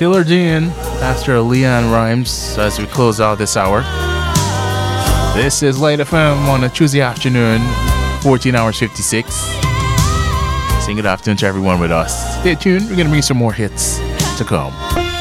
Taylor Dean after Leanne Rhymes as we close out this hour. This is Light FM on a Tuesday afternoon, 14 hours 56. Sing good afternoon to everyone with us. Stay tuned, we're going to bring some more hits to come.